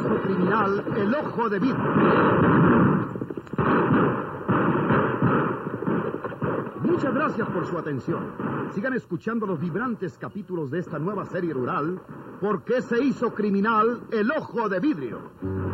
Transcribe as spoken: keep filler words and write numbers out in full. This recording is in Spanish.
hizo criminal el ojo de vidrio. Muchas gracias por su atención. Sigan escuchando los vibrantes capítulos de esta nueva serie rural, ¿Por qué se hizo criminal el ojo de vidrio?